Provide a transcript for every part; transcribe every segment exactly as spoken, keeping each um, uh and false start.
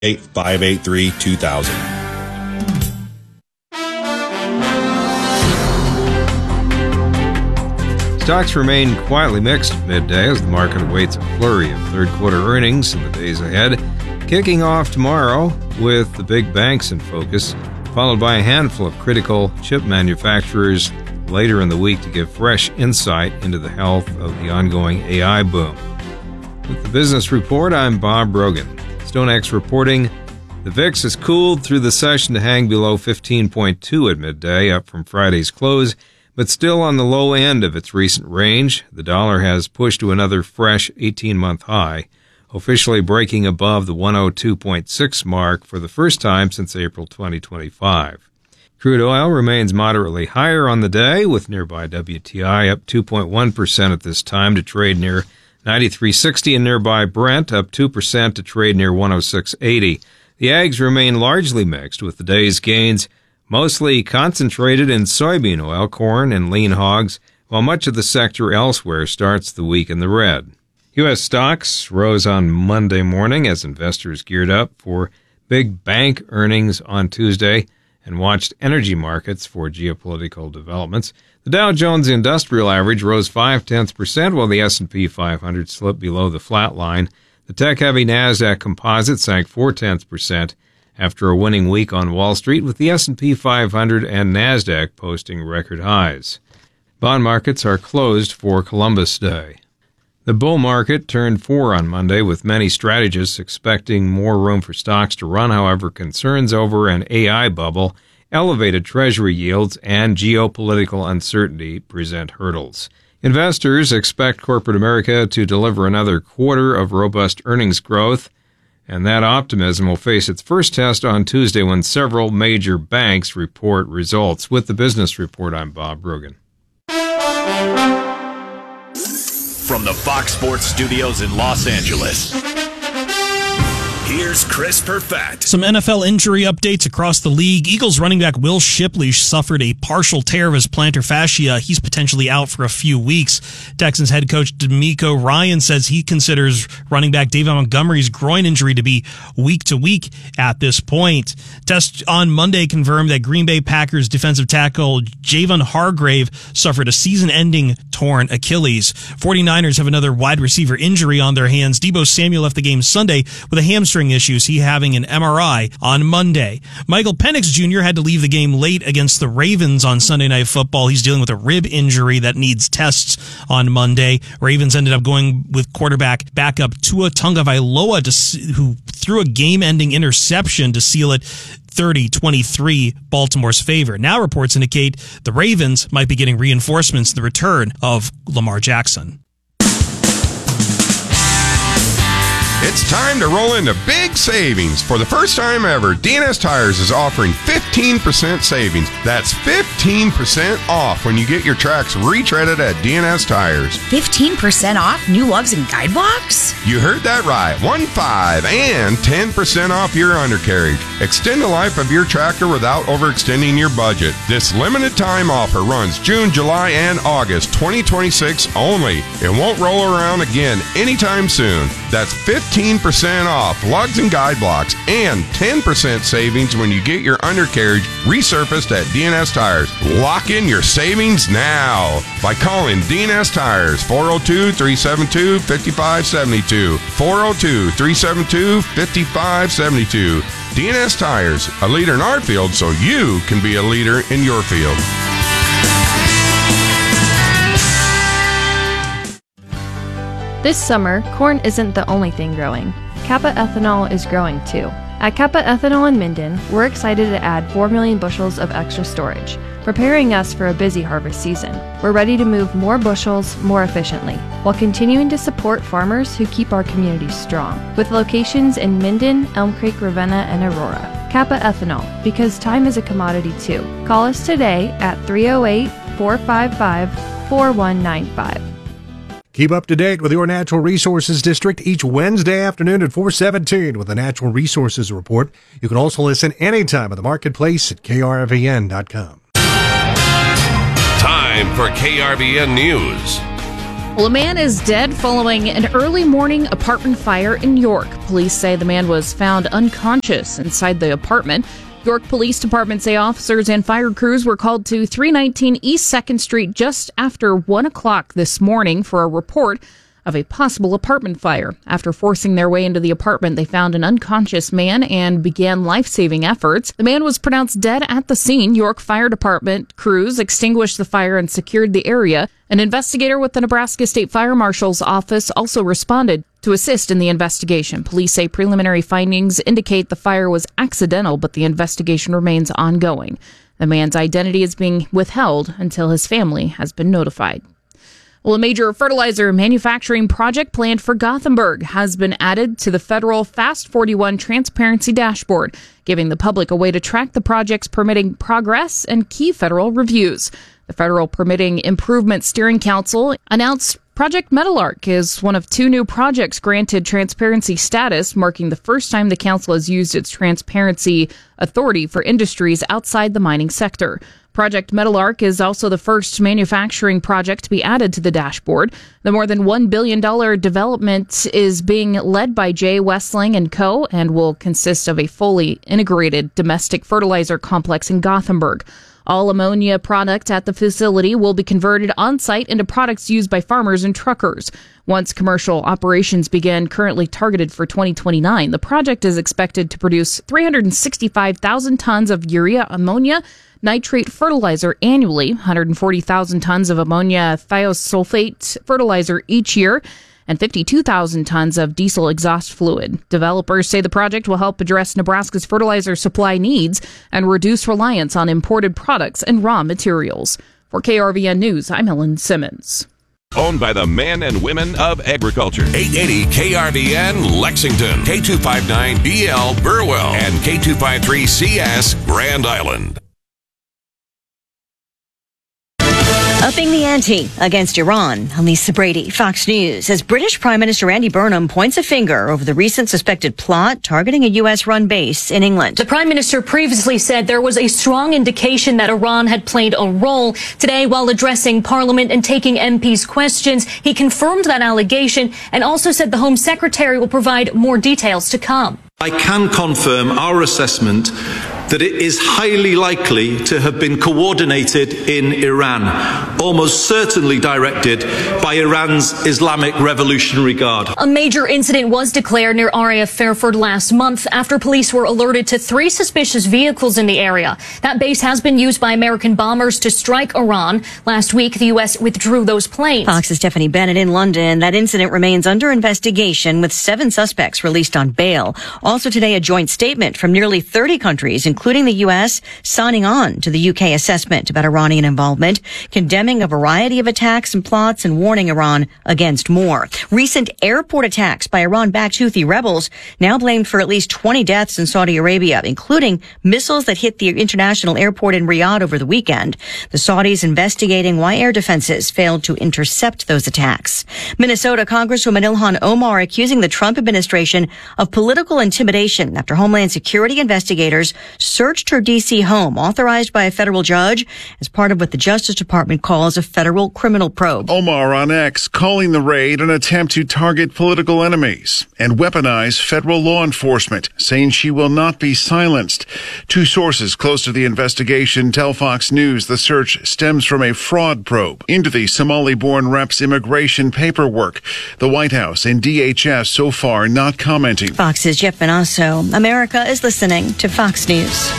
eight five eight three two thousand. Stocks remain quietly mixed at midday as the market awaits a flurry of third-quarter earnings in the days ahead, kicking off tomorrow with the big banks in focus, followed by a handful of critical chip manufacturers later in the week to give fresh insight into the health of the ongoing A I boom. With the Business Report, I'm Bob Brogan. StoneX reporting the V I X has cooled through the session to hang below fifteen point two at midday, up from Friday's close, but still on the low end of its recent range. The dollar has pushed to another fresh eighteen-month high, officially breaking above the one oh two point six mark for the first time since April twenty twenty-five. Crude oil remains moderately higher on the day, with nearby W T I up two point one percent at this time to trade near ninety-three sixty, and nearby Brent up two percent to trade near one oh six eighty. The ags remain largely mixed, with the day's gains mostly concentrated in soybean oil, corn, and lean hogs, while much of the sector elsewhere starts the week in the red. U S stocks rose on Monday morning as investors geared up for big bank earnings on Tuesday and watched energy markets for geopolitical developments. The Dow Jones Industrial Average rose five tenths percent, while the S and P five hundred slipped below the flat line. The tech-heavy NASDAQ Composite sank four tenths percent after a winning week on Wall Street, with the S and P five hundred and NASDAQ posting record highs. Bond markets are closed for Columbus Day. The bull market turned four on Monday, with many strategists expecting more room for stocks to run. However, concerns over an A I bubble, elevated treasury yields, and geopolitical uncertainty present hurdles. Investors expect corporate America to deliver another quarter of robust earnings growth, and that optimism will face its first test on Tuesday when several major banks report results. With the Business Report, I'm Bob Brogan. From the Fox Sports Studios in Los Angeles, here's Chris Perfett. Some N F L injury updates across the league. Eagles running back Will Shipley suffered a partial tear of his plantar fascia. He's potentially out for a few weeks. Texans head coach DeMeco Ryan says he considers running back David Montgomery's groin injury to be week to week at this point. Tests on Monday confirmed that Green Bay Packers defensive tackle Javon Hargrave suffered a season-ending torn Achilles. 49ers have another wide receiver injury on their hands. Deebo Samuel left the game Sunday with a hamstring issues, he having an M R I on Monday. Michael Penix Junior had to leave the game late against the Ravens on Sunday Night Football. He's dealing with a rib injury that needs tests on Monday. Ravens ended up going with quarterback backup Tua Tagovailoa, to, who threw a game-ending interception to seal it thirty twenty-three Baltimore's favor. Now reports indicate the Ravens might be getting reinforcements to the return of Lamar Jackson. It's time to roll into big savings. For the first time ever, D N S Tires is offering fifteen percent savings. That's fifteen percent off when you get your tracks retreaded at D N S Tires. fifteen percent off new lugs and guide blocks? You heard that right. One five and ten percent off your undercarriage. Extend the life of your tractor without overextending your budget. This limited time offer runs June, July, and August twenty twenty-six only. It won't roll around again anytime soon. That's fifteen percent off lugs and guide blocks and ten percent savings when you get your undercarriage resurfaced at D N S Tires. Lock in your savings now by calling D N S Tires four oh two, three seven two, five five seven two, four oh two, three seven two, five five seven two. D N S Tires, a leader in our field so you can be a leader in your field. This summer, corn isn't the only thing growing. Kappa Ethanol is growing too. At Kappa Ethanol in Minden, we're excited to add four million bushels of extra storage, preparing us for a busy harvest season. We're ready to move more bushels more efficiently, while continuing to support farmers who keep our communities strong. With locations in Minden, Elm Creek, Ravenna, and Aurora. Kappa Ethanol, because time is a commodity too. Call us today at three oh eight, four five five, four one nine five. Keep up to date with your Natural Resources District each Wednesday afternoon at four seventeen with the Natural Resources Report. You can also listen anytime at the marketplace at K R V N dot com. Time for K R V N News. Well, a man is dead following an early morning apartment fire in York. Police say the man was found unconscious inside the apartment. York Police Department say officers and fire crews were called to three nineteen East second Street just after one o'clock this morning for a report of a possible apartment fire. After forcing their way into the apartment, they found an unconscious man and began life-saving efforts. The man was pronounced dead at the scene. York Fire Department crews extinguished the fire and secured the area. An investigator with the Nebraska State Fire Marshal's office also responded to assist in the investigation. Police say preliminary findings indicate the fire was accidental, but the investigation remains ongoing. The man's identity is being withheld until his family has been notified. Well, a major fertilizer manufacturing project planned for Gothenburg has been added to the federal Fast forty-one transparency dashboard, giving the public a way to track the project's permitting progress and key federal reviews. The Federal Permitting Improvement Steering Council announced Project Metalark is one of two new projects granted transparency status, marking the first time the council has used its transparency authority for industries outside the mining sector. Project Metalark is also the first manufacturing project to be added to the dashboard. The more than one billion dollars development is being led by Jay Westling and Co. and will consist of a fully integrated domestic fertilizer complex in Gothenburg. All ammonia product at the facility will be converted on-site into products used by farmers and truckers. Once commercial operations begin, currently targeted for twenty twenty-nine, the project is expected to produce three hundred sixty-five thousand tons of urea ammonia nitrate fertilizer annually, one hundred forty thousand tons of ammonia thiosulfate fertilizer each year, and fifty-two thousand tons of diesel exhaust fluid. Developers say the project will help address Nebraska's fertilizer supply needs and reduce reliance on imported products and raw materials. For K R V N News, I'm Ellen Simmons. Owned by the men and women of agriculture. eight eighty K R V N Lexington, K two fifty-nine B L Burwell, and K two fifty-three C S Grand Island. Upping the ante against Iran. Lisa Brady, Fox News. As British Prime Minister Andy Burnham points a finger over the recent suspected plot targeting a U S-run base in England. The Prime Minister previously said there was a strong indication that Iran had played a role. Today, while addressing Parliament and taking M Ps' questions, he confirmed that allegation and also said the Home Secretary will provide more details to come. I can confirm our assessment that it is highly likely to have been coordinated in Iran, almost certainly directed by Iran's Islamic Revolutionary Guard. A major incident was declared near R A F Fairford last month after police were alerted to three suspicious vehicles in the area. That base has been used by American bombers to strike Iran. Last week, the U S withdrew those planes. Fox's Stephanie Bennett in London. That incident remains under investigation with seven suspects released on bail. Also today, a joint statement from nearly thirty countries, including the U S, signing on to the U K assessment about Iranian involvement, condemning a variety of attacks and plots and warning Iran against more. Recent airport attacks by Iran-backed Houthi rebels now blamed for at least twenty deaths in Saudi Arabia, including missiles that hit the international airport in Riyadh over the weekend. The Saudis investigating why air defenses failed to intercept those attacks. Minnesota Congresswoman Ilhan Omar accusing the Trump administration of political intimidation after Homeland Security investigators searched her D C home, authorized by a federal judge, as part of what the Justice Department calls a federal criminal probe. Omar on X calling the raid an attempt to target political enemies and weaponize federal law enforcement, saying she will not be silenced. Two sources close to the investigation tell Fox News the search stems from a fraud probe into the Somali-born rep's immigration paperwork. The White House and D H S so far not commenting. Fox's Jeff Benasso. America is listening to Fox News.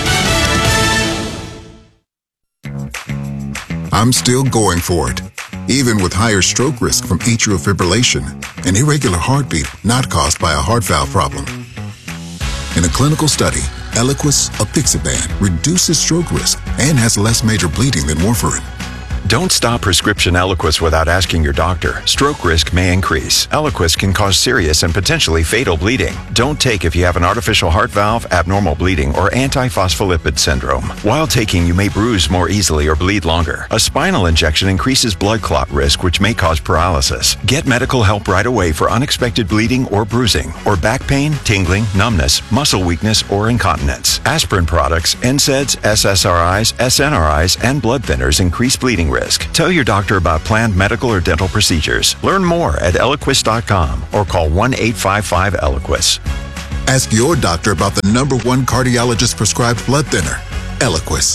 I'm still going for it, even with higher stroke risk from atrial fibrillation, an irregular heartbeat not caused by a heart valve problem. In a clinical study, Eliquis apixaban reduces stroke risk and has less major bleeding than warfarin. Don't stop prescription Eliquis without asking your doctor. Stroke risk may increase. Eliquis can cause serious and potentially fatal bleeding. Don't take if you have an artificial heart valve, abnormal bleeding, or antiphospholipid syndrome. While taking, you may bruise more easily or bleed longer. A spinal injection increases blood clot risk, which may cause paralysis. Get medical help right away for unexpected bleeding or bruising, or back pain, tingling, numbness, muscle weakness, or incontinence. Aspirin products, N SAIDs, S S R Is, S N R Is, and blood thinners increase bleeding risk. risk. Tell your doctor about planned medical or dental procedures. Learn more at Eliquis dot com or call one eight five five Eliquis. Ask your doctor about the number one cardiologist prescribed blood thinner, Eliquis.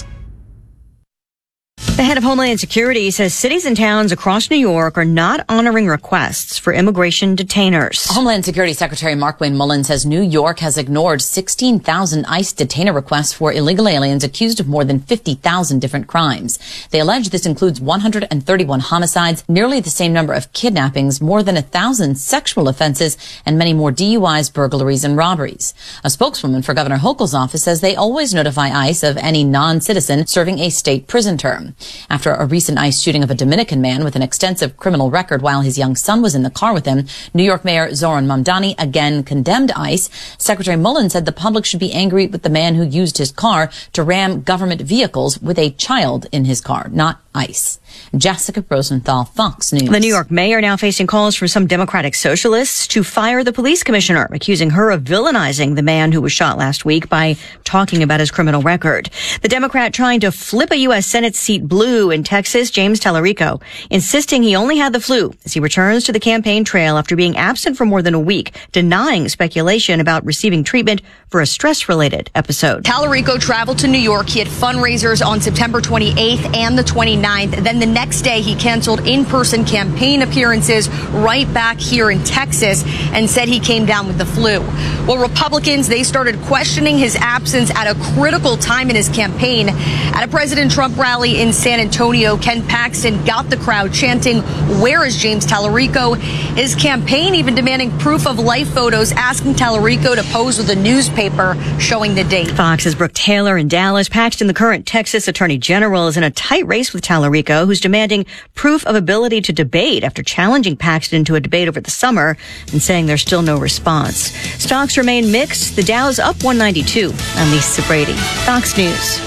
The head of Homeland Security says cities and towns across New York are not honoring requests for immigration detainers. Homeland Security Secretary Markwayne Mullin says New York has ignored sixteen thousand ICE detainer requests for illegal aliens accused of more than fifty thousand different crimes. They allege this includes one hundred thirty-one homicides, nearly the same number of kidnappings, more than one thousand sexual offenses, and many more D U Is, burglaries, and robberies. A spokeswoman for Governor Hochul's office says they always notify ICE of any non-citizen serving a state prison term. After a recent ICE shooting of a Dominican man with an extensive criminal record while his young son was in the car with him, New York Mayor Zoran Mamdani again condemned ICE. Secretary Mullin said the public should be angry with the man who used his car to ram government vehicles with a child in his car, not ICE. Jessica Rosenthal, Fox News. The New York mayor now facing calls from some Democratic socialists to fire the police commissioner, accusing her of villainizing the man who was shot last week by talking about his criminal record. The Democrat trying to flip a U S Senate seat blue in Texas, James Tallarico, insisting he only had the flu as he returns to the campaign trail after being absent for more than a week, denying speculation about receiving treatment for a stress-related episode. Tallarico traveled to New York. He had fundraisers on September twenty-eighth and the twenty-ninth. Then the next day, he canceled in-person campaign appearances right back here in Texas and said he came down with the flu. Well, Republicans, they started questioning his absence at a critical time in his campaign. At a President Trump rally in San Antonio, Ken Paxton got the crowd chanting, "Where is James Tallarico?" His campaign even demanding proof of life photos, asking Tallarico to pose with a newspaper showing the date. Fox's Brooke Taylor in Dallas. Paxton, the current Texas Attorney General, is in a tight race with Tallarico, who's demanding proof of ability to debate after challenging Paxton to a debate over the summer and saying there's still no response. Stocks remain mixed. The Dow's up one ninety-two. I'm Lisa Brady, Fox News.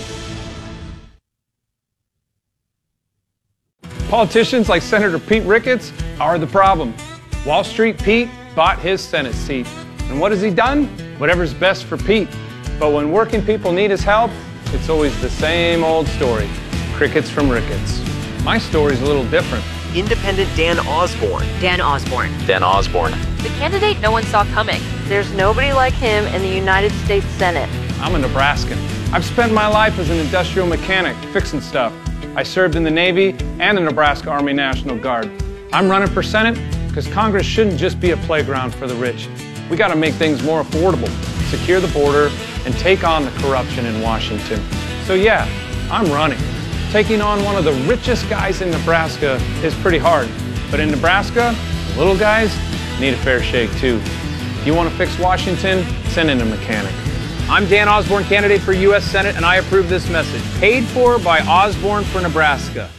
Politicians like Senator Pete Ricketts are the problem. Wall Street Pete bought his Senate seat. And what has he done? Whatever's best for Pete. But when working people need his help, it's always the same old story. Crickets from Ricketts. My story's a little different. Independent Dan Osborne. Dan Osborne. Dan Osborne. The candidate no one saw coming. There's nobody like him in the United States Senate. I'm a Nebraskan. I've spent my life as an industrial mechanic, fixing stuff. I served in the Navy and the Nebraska Army National Guard. I'm running for Senate because Congress shouldn't just be a playground for the rich. We got to make things more affordable, secure the border, and take on the corruption in Washington. So yeah, I'm running. Taking on one of the richest guys in Nebraska is pretty hard. But in Nebraska, the little guys need a fair shake too. If you want to fix Washington, send in a mechanic. I'm Dan Osborne, candidate for U S Senate, and I approve this message. Paid for by Osborne for Nebraska.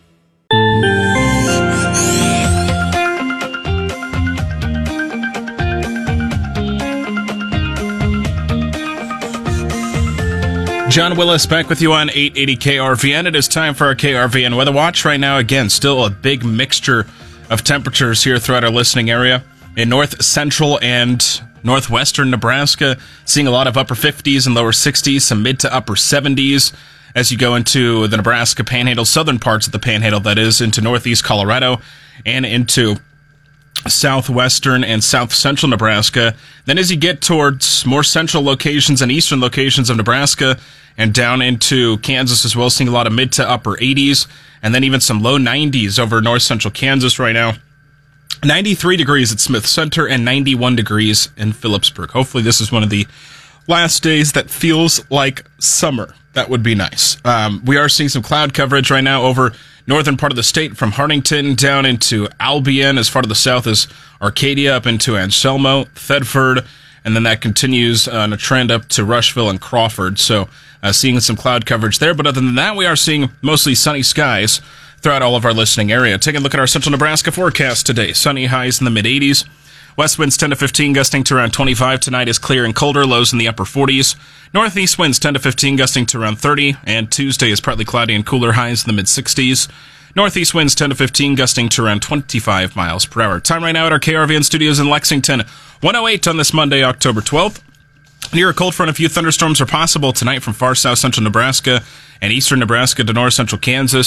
John Willis back with you on eight eighty K R V N. It is time for our K R V N Weather Watch. Right now, again, still a big mixture of temperatures here throughout our listening area. In north central and northwestern Nebraska, seeing a lot of upper fifties and lower sixties, some mid to upper seventies. As you go into the Nebraska Panhandle, southern parts of the Panhandle, that is, into northeast Colorado and into southwestern and south central Nebraska. Then as you get towards more central locations and eastern locations of Nebraska and down into Kansas as well, seeing a lot of mid to upper eighties and then even some low nineties over north central Kansas right now. ninety-three degrees at Smith Center and ninety-one degrees in Phillipsburg. Hopefully this is one of the last days that feels like summer. That would be nice. Um, we are seeing some cloud coverage right now over northern part of the state, from Hartington down into Albion, as far to the south as Arcadia, up into Anselmo, Thedford, and then that continues on a trend up to Rushville and Crawford. So uh, seeing some cloud coverage there. But other than that, we are seeing mostly sunny skies throughout all of our listening area. Taking a look at our central Nebraska forecast today. Sunny, highs in the mid-eighties. West winds ten to fifteen, gusting to around twenty-five. Tonight is clear and colder, lows in the upper forties. Northeast winds ten to fifteen, gusting to around thirty. And Tuesday is partly cloudy and cooler, highs in the mid-sixties. Northeast winds ten to fifteen, gusting to around twenty-five miles per hour. Time right now at our K R V N studios in Lexington, one oh eight on this Monday, October twelfth. Near a cold front, a few thunderstorms are possible tonight from far south central Nebraska and eastern Nebraska to north central Kansas.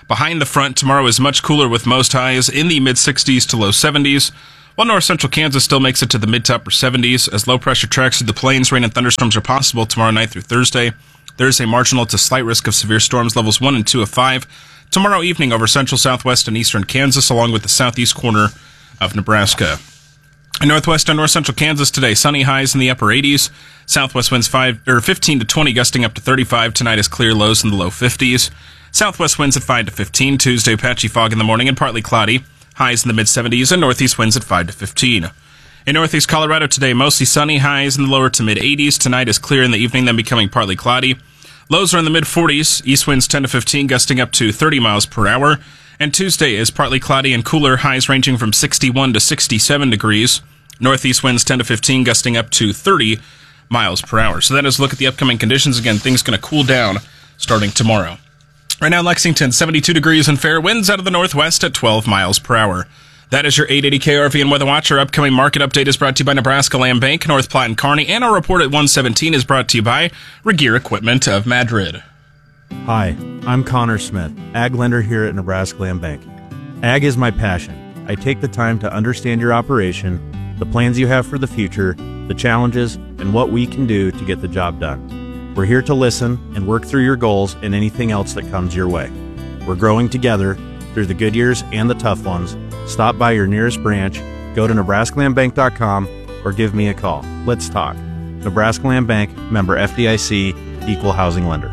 behind the front. Tomorrow is much cooler with most highs in the mid-sixties to low seventies, while north central Kansas still makes it to the mid to upper seventies as low pressure tracks through the plains. Rain and thunderstorms are possible tomorrow night through Thursday. There is a marginal to slight risk of severe storms, levels one and two of five. Tomorrow evening over central, southwest, and eastern Kansas, along with the southeast corner of Nebraska. In northwest and north central Kansas today, sunny, highs in the upper eighties. Southwest winds five or fifteen to twenty, gusting up to thirty-five. Tonight is clear, lows in the low fifties. Southwest winds at five to fifteen. Tuesday, patchy fog in the morning and partly cloudy. Highs in the mid seventies, and northeast winds at five to fifteen. In northeast Colorado today, mostly sunny, highs in the lower to mid eighties. Tonight is clear in the evening, then becoming partly cloudy. Lows are in the mid forties. East winds ten to fifteen, gusting up to thirty miles per hour. And Tuesday is partly cloudy and cooler, highs ranging from sixty-one to sixty-seven degrees. Northeast winds ten to fifteen, gusting up to thirty miles per hour. So that is a look at the upcoming conditions. Again, things going to cool down starting tomorrow. Right now, Lexington, seventy-two degrees and fair winds out of the northwest at twelve miles per hour. That is your eight eighty K R V N Weather Watch. Our upcoming market update is brought to you by Nebraska Land Bank, North Platte and Kearney, and our report at one seventeen is brought to you by Regeer Equipment of Madrid. Hi, I'm Connor Smith, ag lender here at Nebraska Land Bank. Ag is my passion. I take the time to understand your operation, the plans you have for the future, the challenges, and what we can do to get the job done. We're here to listen and work through your goals and anything else that comes your way. We're growing together through the good years and the tough ones. Stop by your nearest branch, go to Nebraska Land Bank dot com, or give me a call. Let's talk. Nebraska Land Bank, member F D I C, equal housing lender.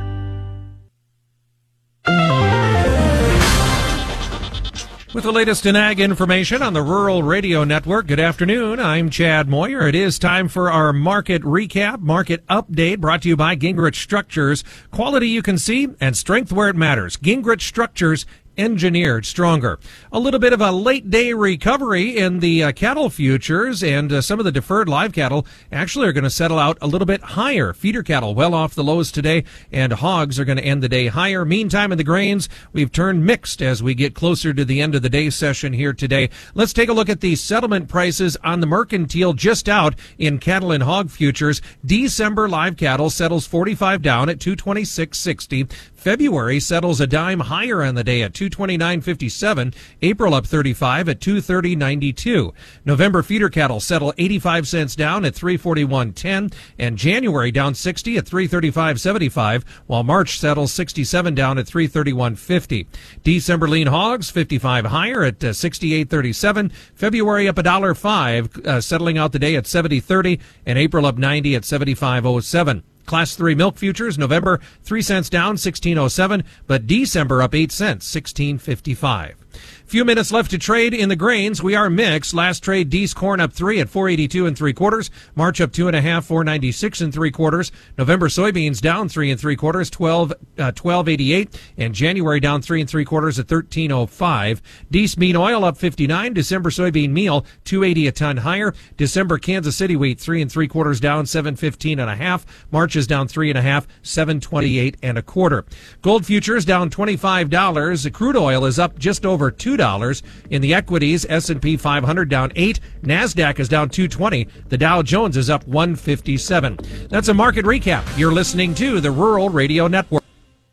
With the latest in ag information on the Rural Radio Network, good afternoon. I'm Chad Moyer. It is time for our market recap, market update, brought to you by Gingrich Structures. Quality you can see and strength where it matters. Gingrich Structures, engineered stronger. A little bit of a late day recovery in the uh, cattle futures, and uh, some of the deferred live cattle actually are going to settle out a little bit higher. Feeder cattle well off the lows today, and hogs are going to end the day higher. Meantime, in the grains, we've turned mixed as we get closer to the end of the day session here today. Let's take a look at the settlement prices on the mercantile just out in cattle and hog futures. December live cattle settles forty-five down at two twenty-six sixty. February settles a dime higher on the day at two twenty-nine fifty-seven. April up thirty-five at two thirty ninety-two. November feeder cattle settle eighty-five cents down at three forty-one ten, and January down sixty at three thirty-five seventy-five, while March settles sixty-seven down at three thirty-one fifty. December lean hogs fifty-five higher at uh, sixty-eight thirty-seven. February up a dollar five, uh, settling out the day at seventy thirty, and April up ninety at seventy-five oh seven. Class three milk futures, November three cents down, sixteen oh seven, but December up eight cents, sixteen fifty-five. Few minutes left to trade in the grains. We are mixed. Last trade, D's corn up three at four eighty-two and three quarters. March up two and a half, four ninety-six and three quarters. November soybeans down three and three quarters, twelve uh, twelve eighty-eight, and January down three and three quarters at thirteen oh five. D's bean oil up fifty-nine. December soybean meal two eighty a ton higher. December Kansas City wheat three and three quarters down, seven fifteen and a half. March is down three and a half, seven twenty-eight and a quarter. Gold futures down twenty-five dollars. Crude oil is up just over two dollars. In the equities, S and P five hundred down eight, NASDAQ is down two twenty, the Dow Jones is up one fifty-seven. That's a market recap. You're listening to the Rural Radio Network.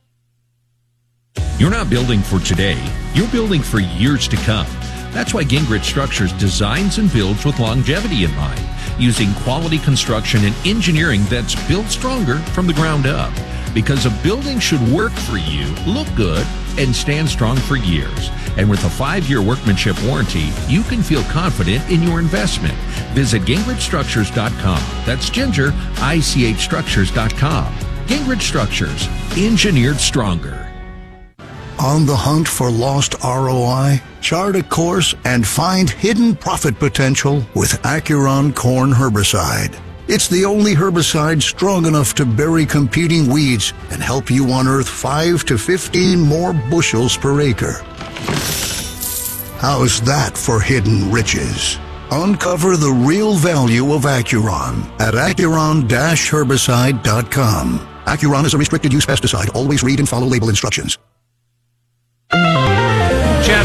You're not building for today, you're building for years to come. That's why Gingrich Structures designs and builds with longevity in mind, using quality construction and engineering that's built stronger from the ground up. Because a building should work for you, look good, and stand strong for years. And with a five-year workmanship warranty, you can feel confident in your investment. Visit Gingrich Structures dot com. That's Ginger, I C H Structures dot com. Gingrich Structures, engineered stronger. On the hunt for lost R O I? Chart a course and find hidden profit potential with Acuron Corn Herbicide. It's the only herbicide strong enough to bury competing weeds and help you unearth five to fifteen more bushels per acre. How's that for hidden riches? Uncover the real value of Acuron at Acuron Herbicide dot com. Acuron is a restricted-use pesticide. Always read and follow label instructions. Chad Moyer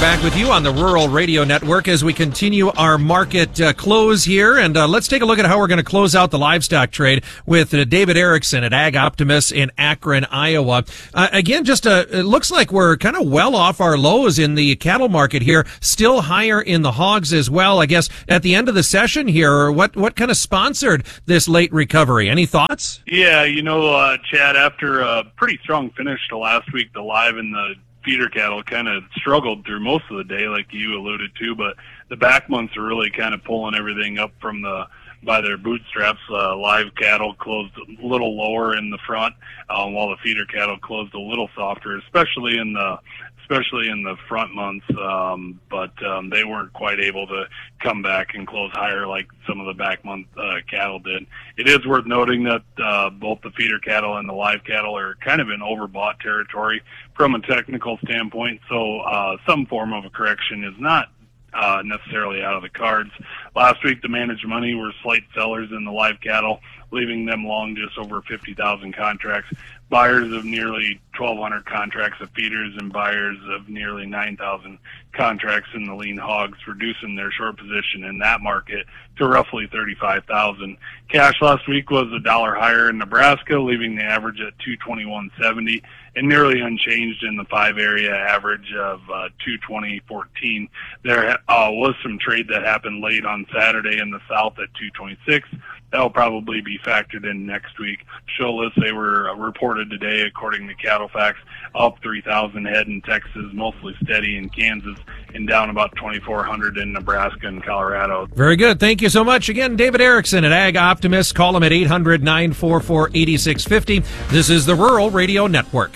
back with you on the Rural Radio Network as we continue our market uh, close here. And uh, let's take a look at how we're going to close out the livestock trade with uh, David Erickson at Ag Optimus in Akron, Iowa. Uh, again, just uh, it looks like we're kind of well off our lows in the cattle market here, still higher in the hogs as well. I guess at the end of the session here, what, what kind of sponsored this late recovery? Any thoughts? Yeah, you know, uh, Chad, after a pretty strong finish to last week, the live and the feeder cattle kind of struggled through most of the day, like you alluded to, but the back months are really kind of pulling everything up from the by their bootstraps. Uh, live cattle closed a little lower in the front, um, while the feeder cattle closed a little softer, especially in the especially in the front months. Um, but um, they weren't quite able to come back and close higher like some of the back month uh, cattle did. It is worth noting that uh, both the feeder cattle and the live cattle are kind of in overbought territory from a technical standpoint, so uh, some form of a correction is not uh, necessarily out of the cards. Last week, the managed money were slight sellers in the live cattle, leaving them long just over fifty thousand contracts. Buyers of nearly twelve hundred contracts of feeders and buyers of nearly nine thousand contracts in the lean hogs, reducing their short position in that market to roughly thirty-five thousand. Cash last week was a dollar higher in Nebraska, leaving the average at two twenty-one seventy, and nearly unchanged in the five area average of uh, two twenty fourteen. There uh, was some trade that happened late on Saturday in the south at two twenty-six. That'll probably be factored in next week. Show lists, they were reported today, according to CattleFax, up three thousand head in Texas, mostly steady in Kansas, and down about twenty-four hundred in Nebraska and Colorado. Very good. Thank you so much. Again, David Erickson at Ag Optimus. Call him at eight hundred, nine four four, eight six five zero. This is the Rural Radio Network.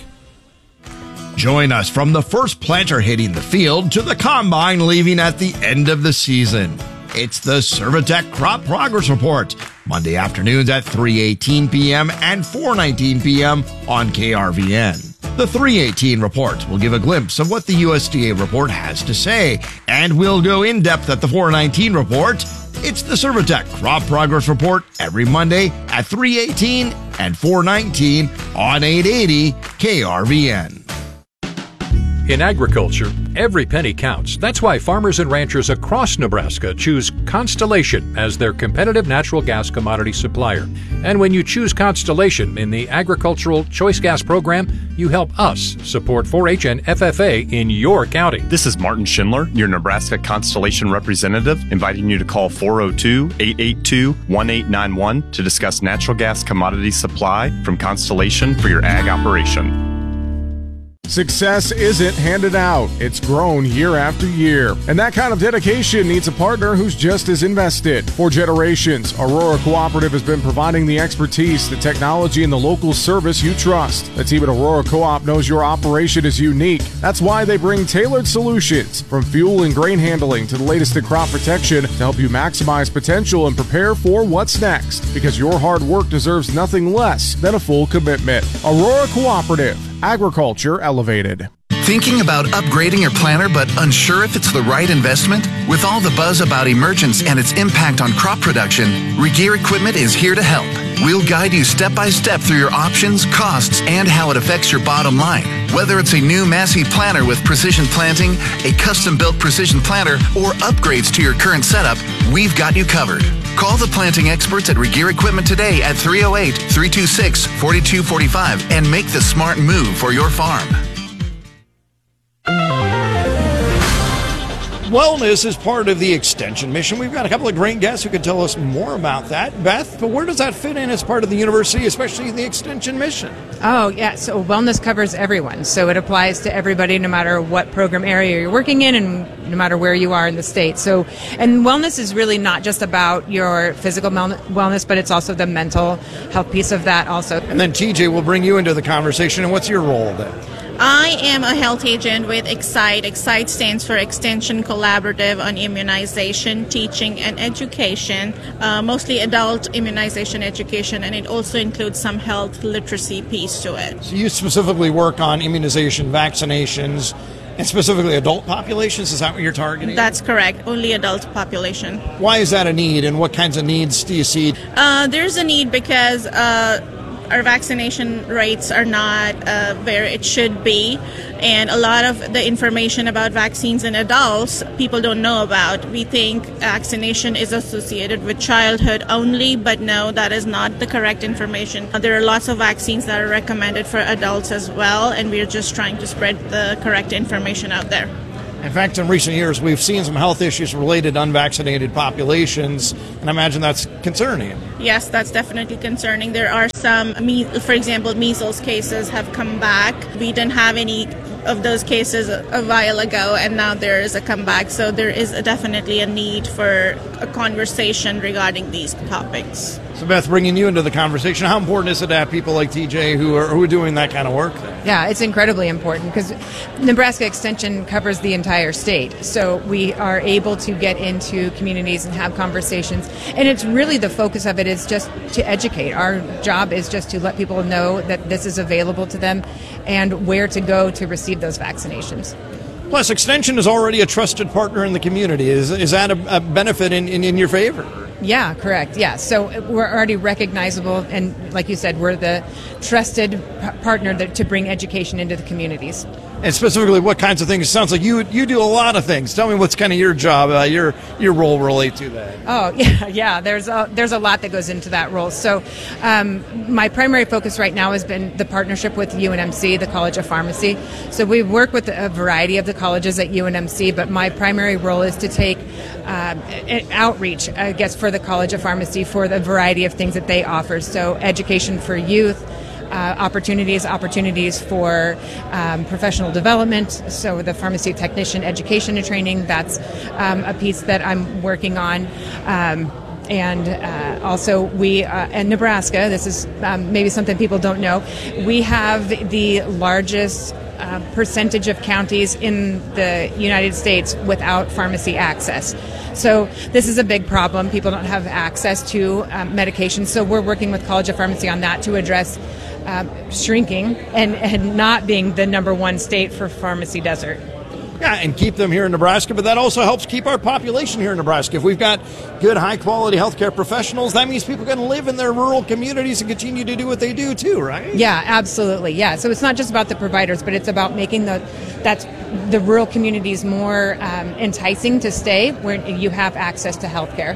Join us from the first planter hitting the field to the combine leaving at the end of the season. It's the Servitec Crop Progress Report, Monday afternoons at three eighteen p.m. and four nineteen p.m. on K R V N. The three eighteen report will give a glimpse of what the U S D A report has to say, and we'll go in depth at the four nineteen report. It's the Servitec Crop Progress Report every Monday at three eighteen and four nineteen on eight eighty K R V N. In agriculture, every penny counts. That's why farmers and ranchers across Nebraska choose Constellation as their competitive natural gas commodity supplier. And when you choose Constellation in the Agricultural Choice Gas Program, you help us support four H and F F A in your county. This is Martin Schindler, your Nebraska Constellation representative, inviting you to call four oh two, eight eight two, one eight nine one to discuss natural gas commodity supply from Constellation for your ag operation. Success isn't handed out. It's grown year after year. And that kind of dedication needs a partner who's just as invested. For generations, Aurora Cooperative has been providing the expertise, the technology, and the local service you trust. The team at Aurora Co-op knows your operation is unique. That's why they bring tailored solutions, from fuel and grain handling to the latest in crop protection, to help you maximize potential and prepare for what's next. Because your hard work deserves nothing less than a full commitment. Aurora Cooperative. Agriculture elevated. Thinking about upgrading your planter but unsure if it's the right investment? With all the buzz about emergence and its impact on crop production, Regear Equipment is here to help. We'll guide you step by step through your options, costs, and how it affects your bottom line. Whether it's a new Massey planter with precision planting, a custom-built precision planter, or upgrades to your current setup, we've got you covered. Call the planting experts at Regear Equipment today at three oh eight, three two six, four two four five and make the smart move for your farm. Wellness is part of the Extension mission. We've got a couple of great guests who can tell us more about that. Beth, but where does that fit in as part of the university, especially the Extension mission? Oh, yeah. So wellness covers everyone. So it applies to everybody, no matter what program area you're working in and no matter where you are in the state. So, and wellness is really not just about your physical wellness, but it's also the mental health piece of that also. And then T J will bring you into the conversation. And what's your role then? I am a health agent with Excite. Excite stands for Extension Collaborative on Immunization, Teaching, and Education, uh, mostly adult immunization education, and it also includes some health literacy piece to it. So you specifically work on immunization, vaccinations, and specifically adult populations? Is that what you're targeting? That's correct. Only adult population. Why is that a need, and what kinds of needs do you see? Uh, there's a need because... Uh, our vaccination rates are not uh, where it should be, and a lot of the information about vaccines in adults people don't know about. We think vaccination is associated with childhood only, but no, that is not the correct information. There are lots of vaccines that are recommended for adults as well, and we're just trying to spread the correct information out there. In fact, in recent years, we've seen some health issues related to unvaccinated populations, and I imagine that's concerning. Yes, that's definitely concerning. There are some, for example, measles cases have come back. We didn't have any of those cases a while ago, and now there is a comeback. So there is a definitely a need for a conversation regarding these topics. So Beth, bringing you into the conversation, how important is it to have people like T J who are, who are doing that kind of work? Yeah, it's incredibly important because Nebraska Extension covers the entire state. So we are able to get into communities and have conversations. And it's really the focus of it is just to educate. Our job is just to let people know that this is available to them and where to go to receive those vaccinations. Plus, Extension is already a trusted partner in the community. Is, is that a, a benefit in, in, in your favor? Yeah, correct. Yeah. So we're already recognizable. And like you said, we're the trusted p- partner that, to bring education into the communities. And specifically, what kinds of things? It sounds like you you do a lot of things. Tell me what's kind of your job, uh, your your role relate to that. Oh, yeah, yeah. There's a, there's a lot that goes into that role. So um, my primary focus right now has been the partnership with U N M C, the College of Pharmacy. So we work with a variety of the colleges at U N M C, but my primary role is to take um, outreach, I guess, for the College of Pharmacy for the variety of things that they offer. So education for youth, Uh, opportunities, opportunities for um, professional development. So the pharmacy technician education and training, that's um, a piece that I'm working on. Um, and uh, also we, uh, in Nebraska, this is um, maybe something people don't know, we have the largest uh, percentage of counties in the United States without pharmacy access. So this is a big problem. People don't have access to um, medication. So we're working with College of Pharmacy on that to address Uh, shrinking and, and not being the number one state for pharmacy desert. Yeah, and keep them here in Nebraska, but that also helps keep our population here in Nebraska. If we've got good, high-quality healthcare professionals, that means people can live in their rural communities and continue to do what they do too, right? Yeah, absolutely. Yeah, so it's not just about the providers, but it's about making the that's the rural communities more um, enticing to stay where you have access to healthcare.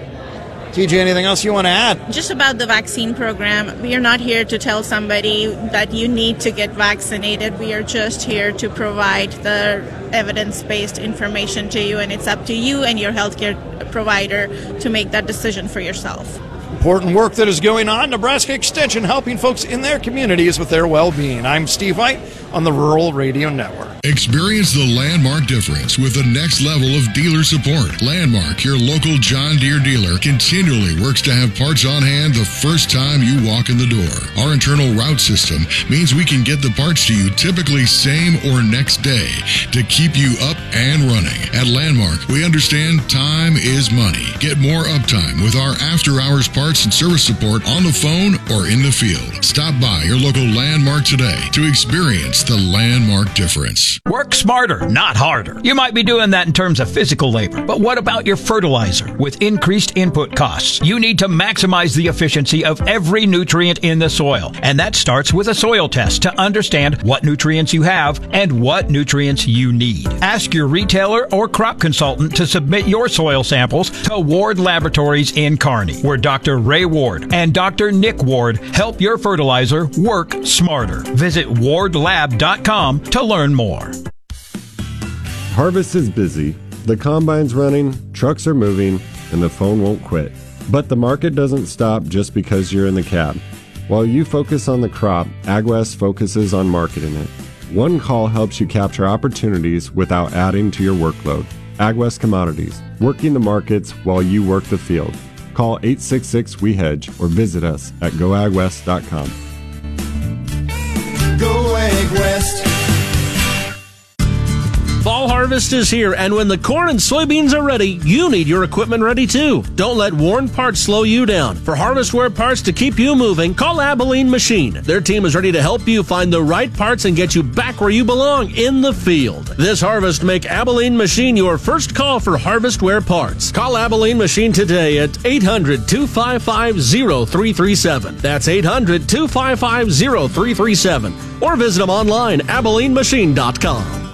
T J, anything else you want to add? Just about the vaccine program, we are not here to tell somebody that you need to get vaccinated. We are just here to provide the evidence-based information to you, and it's up to you and your healthcare provider to make that decision for yourself. Important work that is going on. Nebraska Extension helping folks in their communities with their well-being. I'm Steve White on the Rural Radio Network. Experience the Landmark difference with the next level of dealer support. Landmark, your local John Deere dealer, continually works to have parts on hand the first time you walk in the door. Our internal route system means we can get the parts to you typically same or next day to keep you up and running. At Landmark, we understand time is money. Get more uptime with our after-hours parts and service support on the phone or in the field. Stop by your local Landmark today to experience the Landmark difference. Work smarter, not harder. You might be doing that in terms of physical labor, but what about your fertilizer? With increased input costs, you need to maximize the efficiency of every nutrient in the soil. And that starts with a soil test to understand what nutrients you have and what nutrients you need. Ask your retailer or crop consultant to submit your soil samples to Ward Laboratories in Kearney, where Doctor Ray Ward and Doctor Nick Ward help your fertilizer work smarter. Visit ward lab dot com to learn more. Harvest is busy, the combine's running, trucks are moving, and the phone won't quit. But the market doesn't stop just because you're in the cab. While you focus on the crop, AgWest focuses on marketing it. One call helps you capture opportunities without adding to your workload. AgWest Commodities, working the markets while you work the field. Call eight six six, W E hedge or visit us at go ag west dot com. Go AgWest. Fall harvest harvest is here, and when the corn and soybeans are ready, you need your equipment ready too. Don't let worn parts slow you down. For harvestware parts to keep you moving, call Abilene Machine. Their team is ready to help you find the right parts and get you back where you belong, in the field. This harvest, make Abilene Machine your first call for harvestware parts. Call Abilene Machine today at eight hundred, two five five, zero three three seven. That's eight hundred, two five five, zero three three seven. Or visit them online, abilene machine dot com.